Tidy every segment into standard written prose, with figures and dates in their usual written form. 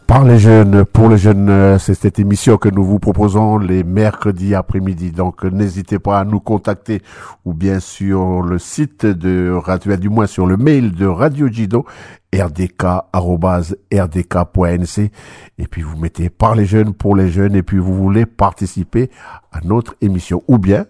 Par les jeunes, pour les jeunes, c'est cette émission que nous vous proposons les mercredis après-midi. Donc, n'hésitez pas à nous contacter ou bien sur le site de Radio, du moins sur le mail de Radio Jido, rdk@rdk.nc. Et puis, vous mettez par les jeunes, pour les jeunes, et puis vous voulez participer à notre émission. Ou bien,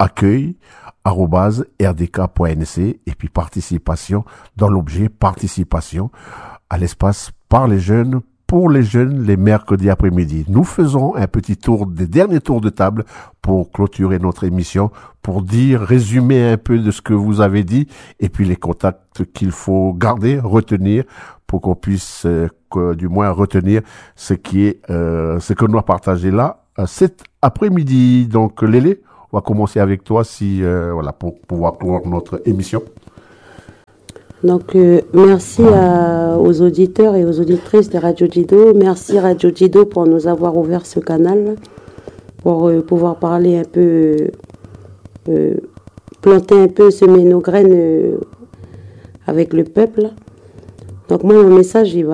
accueil@rdk.nc, et puis participation dans l'objet participation à l'espace par les jeunes, pour les jeunes, les mercredis après-midi. Nous faisons un petit tour, des derniers tours de table pour clôturer notre émission, pour résumer un peu de ce que vous avez dit, et puis les contacts qu'il faut garder, retenir, pour qu'on puisse, du moins retenir ce que nous avons partagé là, cet après-midi. Donc, Lélé, on va commencer avec toi, pour pouvoir clore notre émission. Donc, merci aux auditeurs et aux auditrices de Radio Jido. Merci Radio Jido pour nous avoir ouvert ce canal, pour pouvoir parler un peu, planter un peu, semer nos graines avec le peuple. Donc, moi, mon message, je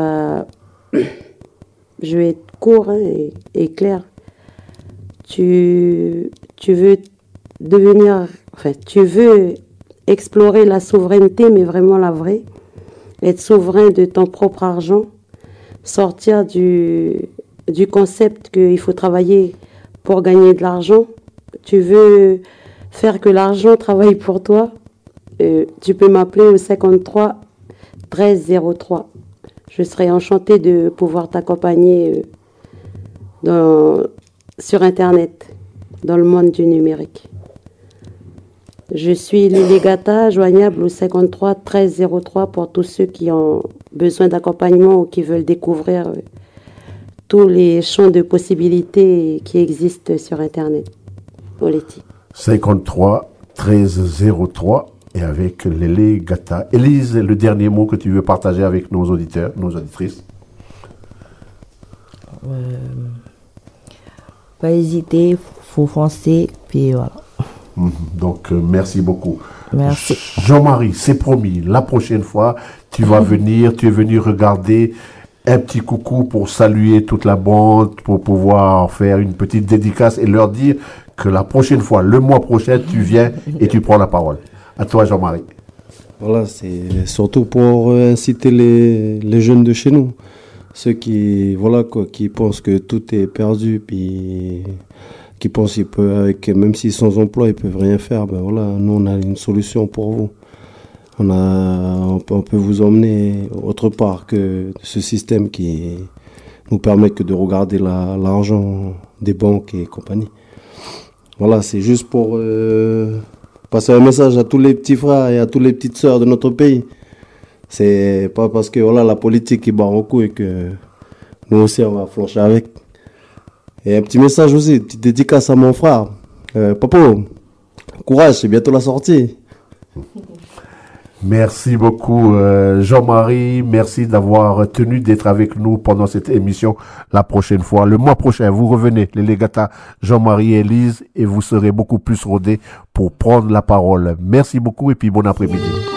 vais être court et clair. Tu veux explorer la souveraineté, mais vraiment la vraie, être souverain de ton propre argent, sortir du concept qu'il faut travailler pour gagner de l'argent. Tu veux faire que l'argent travaille pour toi, tu peux m'appeler au 53 13 03. Je serai enchantée de pouvoir t'accompagner sur Internet, dans le monde du numérique. Je suis Lily Gata, joignable au 53 13 03 pour tous ceux qui ont besoin d'accompagnement ou qui veulent découvrir tous les champs de possibilités qui existent sur Internet. Oleti. 53 13 03 et avec Lily Gata. Élise, le dernier mot que tu veux partager avec nos auditeurs, nos auditrices. Pas hésiter, faut foncer, puis voilà. Donc, merci beaucoup. Merci. Jean-Marie, c'est promis, la prochaine fois, tu es venu regarder un petit coucou pour saluer toute la bande, pour pouvoir faire une petite dédicace et leur dire que la prochaine fois, le mois prochain, tu viens et tu prends la parole. À toi, Jean-Marie. Voilà, c'est surtout pour inciter les jeunes de chez nous. Ceux qui pensent que tout est perdu, puis qui pensent qu'ils peuvent, même s'ils sont sans emploi, ils peuvent rien faire. Ben voilà, nous on a une solution pour vous. On peut vous emmener autre part que ce système qui nous permet que de regarder l'argent des banques et compagnie. Voilà, c'est juste pour passer un message à tous les petits frères et à toutes les petites sœurs de notre pays. C'est pas parce que la politique qui barre au cou et que nous aussi on va flancher avec. Et un petit message aussi, une petite dédicace à mon frère. Papa, courage, c'est bientôt la sortie. Merci beaucoup Jean-Marie, merci d'être avec nous pendant cette émission. La prochaine fois, le mois prochain, vous revenez, les légata Jean-Marie et Élise, et vous serez beaucoup plus rodés pour prendre la parole. Merci beaucoup et puis bon après-midi.